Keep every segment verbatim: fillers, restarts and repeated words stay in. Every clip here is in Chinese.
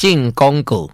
进广告。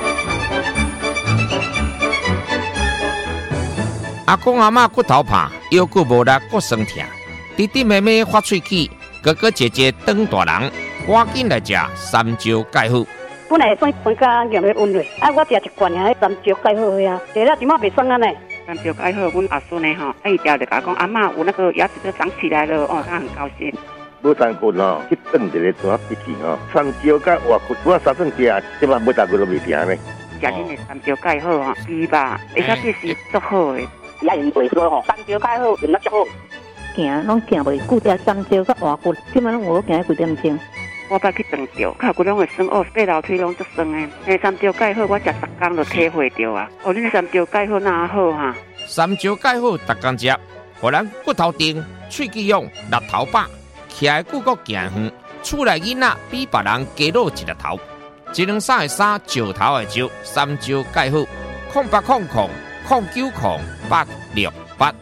阿公阿嬷骨头怕，腰骨无力，骨酸痛，弟弟妹妹发喙齿，哥哥姐姐长大人，赶紧来食三椒钙好。 本来算分家咸的温热，啊，我食一罐啊，三椒钙好呀，食了点仔袂酸安尼。 三椒钙好，阮阿孙呢吼，伊条就甲讲阿嬷有那个牙齿都长起来了，哦，他很高兴。 无三骨哦，去炖一个抓笔记哦，三椒甲活骨，我三顿食，即摆无三骨都未停呢。 食恁的三椒钙好吼，鸡吧，而且这是足好的。 也用袂说吼，三椒钙好，用得足好。 行拢行袂久，食三椒甲活骨，即摆拢有行几点钟。 我捌去长着，脚骨拢会酸哦，爬楼梯拢足酸的。诶，三椒钙好，我食十工就体会着啊。哦，恁三椒钙好哪好哈？ 三椒钙好，逐工食，互咱骨头硬、喙齿勇、力头饱，徛的久阁行远，厝内囡仔比别人加老一粒头。一两三的三，石头的石，三椒钙好，空八空空空九空八六八。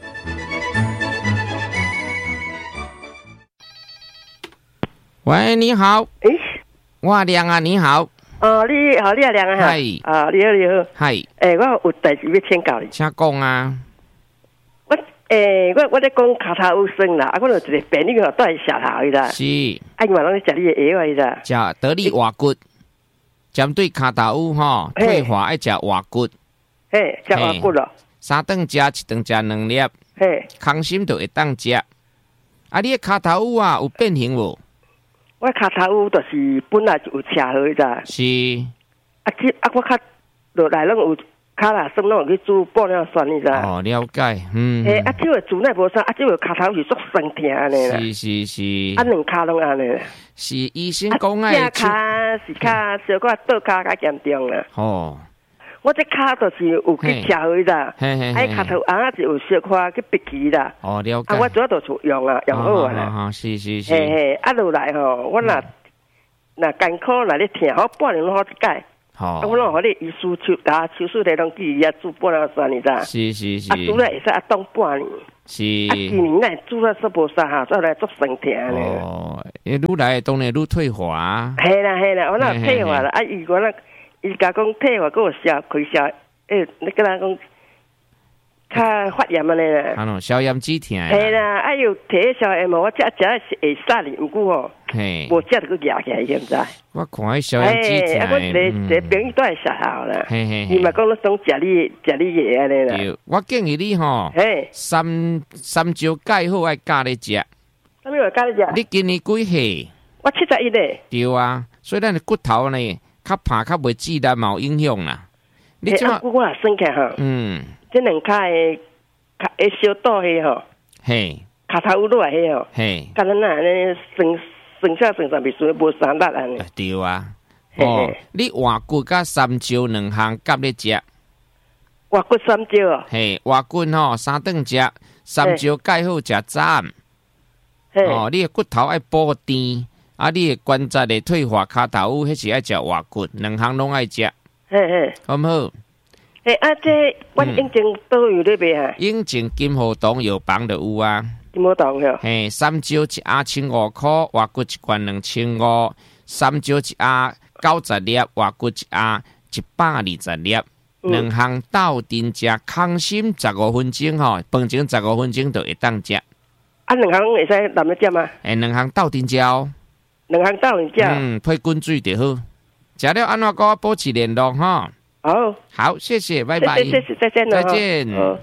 喂，你好。 诶， 我亮啊，你好。 哦，你好，你好亮啊哈。 嗨。 啊，你好，你好。 嗨。 诶，我有代志要请教你。 请讲啊。 我诶，我我咧讲骹头有酸啦，啊，我有一个病人吼带舌头伊啦。 是。 啊，伊嘛拢咧食你的药伊啦。 食得力活骨，针对骹头有吼退化爱食活骨。 嘿，食活骨咯。 三顿食，一顿食两粒。 嘿。空心就会当食。啊，你的骹头有啊有变形无？ 我骹头有，就是本来就有车好咋。 是。 啊，即啊，我较落来拢有骹啦酸，拢有去煮玻尿酸，你知？ 哦，了解，嗯。 诶，啊，即个煮那无啥，啊，即个骹头是足酸痛安尼啦。 是是是。 啊，两骹拢安尼啦。 是医生讲诶。 正骹是骹小可倒骹较严重啦。 哦。 我这骹就是有去吃好啦，哎，骹头啊是有小可去闭起啦。 哦，了解。 啊，我主要都是用啊，用好啊啦。 哦，是是是。 嘿嘿，啊落来吼，我若若艰苦若咧疼，我半年拢好一解。哦。啊，我拢互你医师手啊，手术台拢记伊啊，煮半尿酸，你知？ 是是是。 啊，煮了会使啊当半年。 是。 啊，今年来煮了说无啥哈，再来做酸疼咧。 哦，愈来当然愈退化。 嘿啦嘿啦，我若退化啦，啊，伊我若。伊甲讲退化，佮有消开消，诶，你跟他讲较发炎安尼啦。 啊喏，消炎止痛。 系啦，啊有摕消炎嘛，我食食是会杀哩，毋过吼， 嘿， 无食就佮压起来，现在。 我看迄消炎止痛。 啊，我一个一个朋友都系舌头啦。 嘿嘿嘿。 伊嘛讲你总食你食你嘢安尼啦。 对，我建议你吼，嘿，三三椒钙好爱加咧食。 啥物话加咧食？ 你今年几岁？ 我七十一嘞。 对啊，所以咱的骨头呢。较怕较袂自然嘛有影响啦。 你即马我也算起吼，嗯，即两骹诶，较会小倒迄吼，嘿，骹头有落来迄吼，嘿，甲咱那安尼算算下算上袂算无三力安尼。 对啊，哦，你活骨甲三椒两项夹咧食， 活骨三椒哦， 嘿，活骨吼三顿食，三椒钙好食早暗，哦，你诶骨头爱补甜。啊！你的关节的退化骹头有，迄是爱食活骨，两项拢爱食。嘿嘿，好唔好？ 诶，啊，这阮永靖都有咧卖啊。 永靖金华堂药房就有啊。 金华堂哟。嘿， 三椒一盒千五块，活骨一罐两千五。三椒一盒九十粒，活骨一盒一百二十粒。两项斗阵食，空心十五分钟吼，饭前十五分钟就会当食。 啊，两项会使淋咧点啊？ 诶，两项斗阵食哦。 两项斗阵食。嗯， 配滚水就好。食了安怎跟我保持联络哈？ 好， 好，谢谢，拜拜， 谢谢，再见， 再见。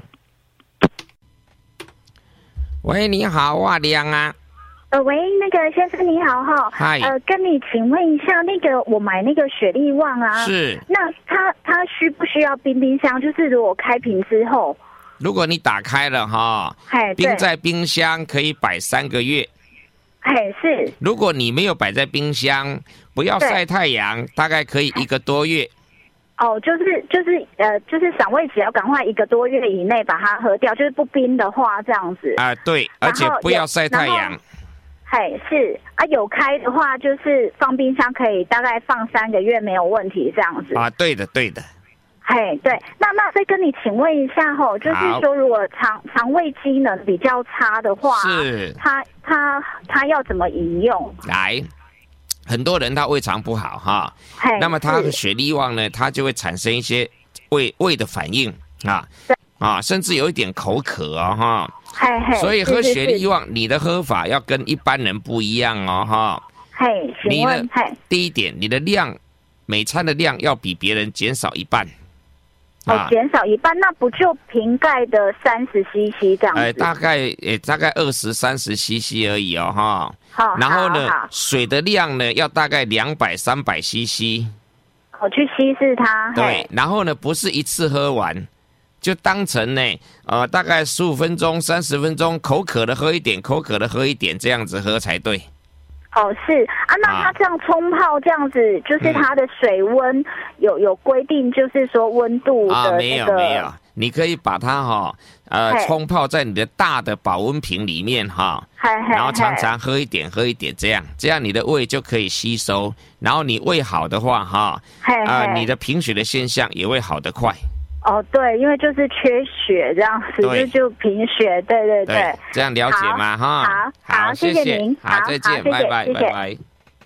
喂，你好，我亮啊。 呃，喂，那个先生你好哈。 嗨。 呃，跟你请问一下，那个我买那个雪力旺啊， 是。 那它它需不需要冰冰箱？就是如果开瓶之后， 如果你打开了哈，冰在冰箱可以摆三个月。 哎，是。 如果你没有摆在冰箱，不要晒太阳，大概可以一个多月。 哦，就是就是呃，就是赏味只要赶快一个多月以内把它喝掉，就是不冰的话这样子。 啊、呃，对，而且不要晒太阳。 嘿，是啊，有开的话就是放冰箱可以大概放三个月没有问题这样子。 啊，对的，对的。 嘿，对，那那再跟你请问一下吼，就是说如果肠肠胃机能比较差的话， 是， 他他他要怎么饮用？ 来， 很多人他胃肠不好哈，那么他的血力旺呢，他就会产生一些胃胃的反应啊啊，甚至有一点口渴哦哈。所以喝血力旺，你的喝法要跟一般人不一样哦哈。 嘿， 你的第一点，你的量每餐的量要比别人减少一半。 哦，减少一半，那不就瓶盖的三十 C C 这样子？ 哎，大概也大概二十三十 C C 而已哦，哈。 好， 然后呢， 好好水的量呢要大概两百三百 C C。 我去稀释它。 对，然后呢，不是一次喝完，就当成呢，呃，大概十五分钟、三十分钟，口渴的喝一点，口渴的喝一点，这样子喝才对。 哦，是啊，那它这样冲泡这样子，啊、就是它的水温、嗯、有有规定，就是说温度的、那个、 啊，没有没有，你可以把它哈、哦，呃，冲泡在你的大的保温瓶里面哈，然后常常喝一点喝一点，这样这样你的胃就可以吸收，然后你胃好的话哈，啊、呃，你的贫血的现象也会好得快。 哦，对，因为就是缺血这样子，就就贫血，对对 对, 对， 这样了解吗？哈， 好，好，谢谢您， 好，再见，拜拜，拜拜。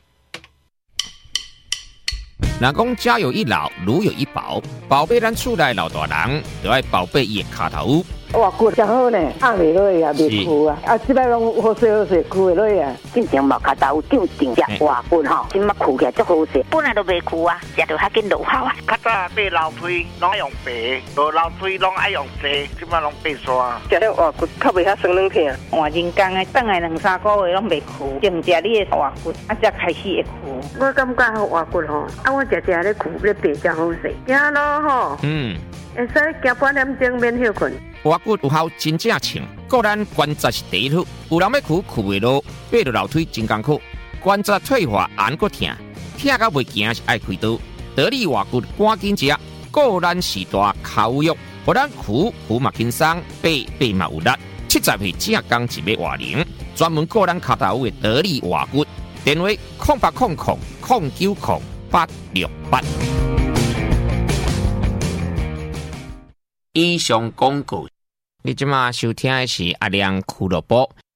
人讲家有一老，如有一宝，宝贝咱厝内老大人，就要宝贝伊的脚头。 哇，骨真好呢，压袂落啊，袂枯啊，啊，即摆拢好势好势，枯袂落啊。 进前毛脚头长长只活骨吼，即马枯起来足好势，本来都袂枯啊，食着较紧落效啊。 较早买老腿拢用白，无老腿拢爱用细，即马拢白刷。 食了活骨较袂遐酸软痛， 换人工的，等来两三个月拢袂枯，净食你的活骨，啊才开始会枯。 我感觉活骨吼，啊我食食咧枯咧白真好势，行咯吼。嗯。会使行半点钟免休困。 活骨有效真正强，个人关节是第一好。有人要苦苦袂落，爬到楼梯真艰苦，关节退化按个疼，疼到袂行是爱开刀。得力活骨赶紧食，个人是大口肉，互咱苦苦嘛轻松，爬爬嘛有力。七十岁正刚一尾活零，专门个人脚头的得力活骨。电话空八空空空九空八六八。以上广告，你即马收听的是阿亮俱乐部。